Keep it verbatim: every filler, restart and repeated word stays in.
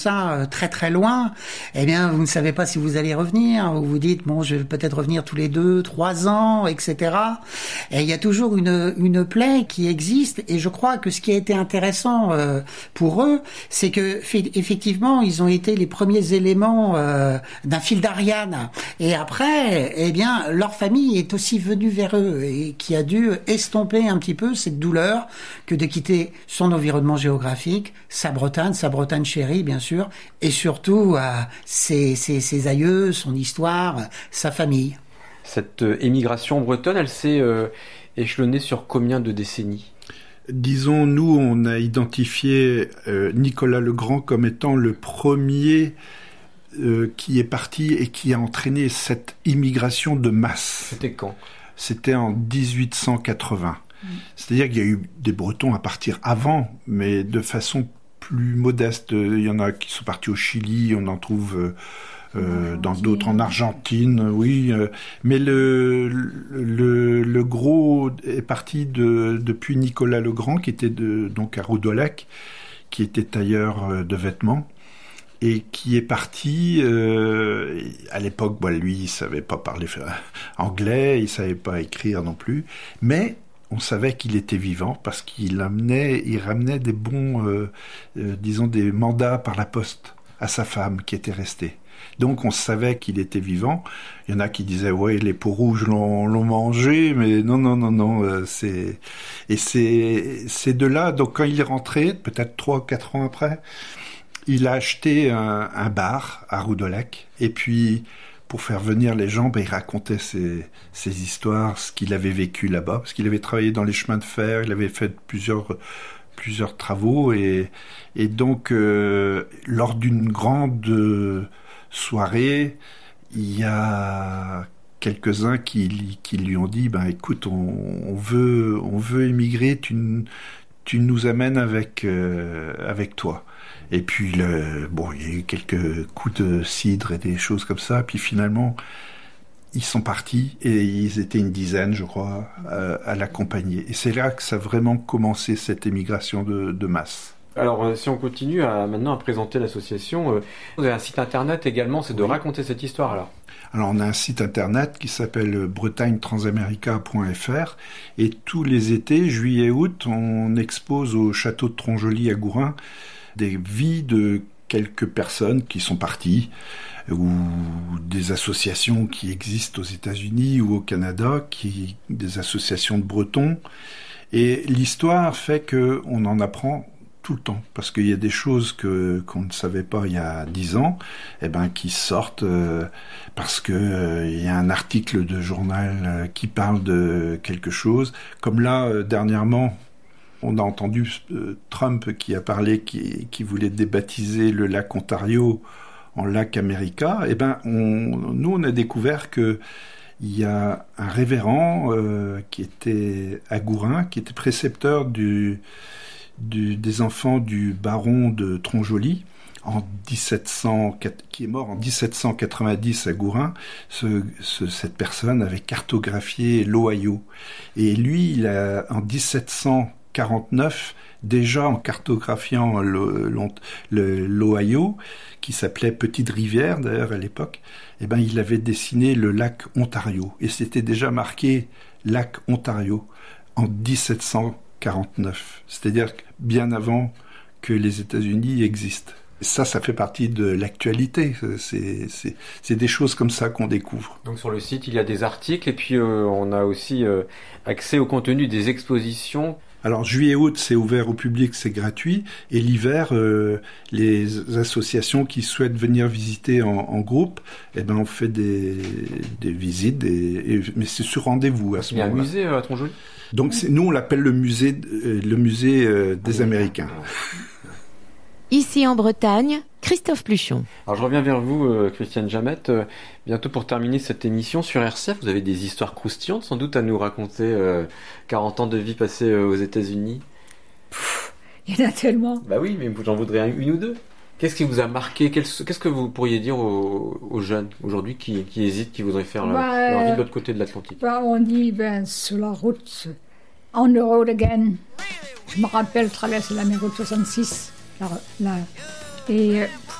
ça très très loin, eh bien vous ne savez pas si vous allez revenir, vous vous dites bon je vais peut-être revenir tous les deux, trois ans, et cetera. Et il y a toujours une une plaie qui existe, et je crois que ce qui a été intéressant euh, pour eux, c'est que effectivement ils ont été les premiers éléments euh, d'un fil d'Ariane, et après eh bien leur famille est aussi venue vers eux et qui a dû estomper un petit peu cette douleur que de quitter son environnement géographique, sa Bretagne, sa Bretagne chérie bien sûr, et surtout euh, ses, ses, ses aïeux, son histoire, sa famille. Cette euh, émigration bretonne, elle s'est euh, échelonnée sur combien de décennies ? Disons, nous, on a identifié euh, Nicolas Legrand comme étant le premier euh, qui est parti et qui a entraîné cette immigration de masse. C'était quand ? C'était en dix-huit cent quatre-vingts. Mmh. C'est-à-dire qu'il y a eu des Bretons à partir avant, mais de façon plus modeste. Il y en a qui sont partis au Chili, on en trouve euh, dans d'autres en Argentine, oui. Euh, mais le, le, le gros est parti de, depuis Nicolas Legrand, qui était de, donc à Roudollac, qui était tailleur de vêtements, et qui est parti, euh, à l'époque, bah, lui, il savait pas parler anglais, il savait pas écrire non plus, mais on savait qu'il était vivant parce qu'il amenait, il ramenait des bons, euh, euh, disons, des mandats par la poste à sa femme qui était restée. Donc on savait qu'il était vivant. Il y en a qui disaient ouais les peaux rouges l'ont, l'ont mangé, mais non non non non euh, c'est et c'est c'est de là. Donc quand il est rentré, peut-être trois ou quatre ans après, il a acheté un, un bar à Roudollac et puis pour faire venir les gens, ben, il racontait ses, ses histoires, ce qu'il avait vécu là-bas, parce qu'il avait travaillé dans les chemins de fer, il avait fait plusieurs, plusieurs travaux, et, et donc, euh, lors d'une grande soirée, il y a quelques-uns qui, qui lui ont dit, ben, écoute, on, on veut, on veut émigrer, tu, tu nous amènes avec, euh, avec toi. Et puis, le, bon, il y a eu quelques coups de cidre et des choses comme ça. Puis finalement, ils sont partis et ils étaient une dizaine, je crois, à, à l'accompagner. Et c'est là que ça a vraiment commencé, cette émigration de, de masse. Alors, euh, si on continue à, maintenant à présenter l'association, euh, vous avez un site internet également, c'est de oui. raconter cette histoire alors. Alors, on a un site internet qui s'appelle bretagne transamerica point f r et tous les étés, juillet et août, on expose au château de Tronjoli à Gourin des vies de quelques personnes qui sont parties ou des associations qui existent aux États-Unis ou au Canada, qui, des associations de Bretons. Et l'histoire fait qu'on en apprend tout le temps, parce qu'il y a des choses que, qu'on ne savait pas il y a dix ans, eh ben, qui sortent euh, parce que euh, il y a un article de journal euh, qui parle de quelque chose. Comme là, euh, dernièrement, on a entendu euh, Trump qui a parlé, qui, qui voulait débaptiser le lac Ontario en lac America. Eh ben, on, nous, on a découvert que il y a un révérend euh, qui était à Gourin, qui était précepteur du, du, des enfants du baron de Tronjoli, en dix-sept cents, qui est mort en dix-sept cent quatre-vingt-dix à Gourin. Ce, ce, cette personne avait cartographié l'Ohio. Et lui, il a, en dix-sept cent quarante-neuf, déjà en cartographiant le, le, l'Ohio, qui s'appelait Petite Rivière d'ailleurs à l'époque, eh ben, il avait dessiné le lac Ontario. Et c'était déjà marqué lac Ontario en dix-sept cent quarante-neuf. C'est-à-dire bien avant que les États-Unis existent. Ça, ça fait partie de l'actualité. C'est, c'est, c'est des choses comme ça qu'on découvre. Donc sur le site, il y a des articles et puis euh, on a aussi euh, accès au contenu des expositions. Alors juillet-août, c'est ouvert au public, c'est gratuit. Et l'hiver, euh, les associations qui souhaitent venir visiter en, en groupe, eh ben on fait des, des visites, des, et, mais c'est sur rendez-vous à ce moment-là. Il y a un musée à Tronjoli. Donc c'est, nous, on l'appelle le musée, euh, le musée euh, des Américains. Ici en Bretagne, Christophe Pluchon. Alors je reviens vers vous, euh, Christiane Jamette. Euh, bientôt pour terminer cette émission sur R C F, vous avez des histoires croustillantes sans doute à nous raconter. Euh, quarante ans de vie passée euh, aux États-Unis. Pff, il y en a tellement. Bah oui, mais j'en voudrais une ou deux. Qu'est-ce qui vous a marqué ? Qu'est-ce que vous pourriez dire aux, aux jeunes aujourd'hui qui, qui hésitent, qui voudraient faire bah, leur vie de l'autre côté de l'Atlantique ? Bah on dit ben, sur la route, on the road again. Je me rappelle traverser la route soixante-six. La, la, Et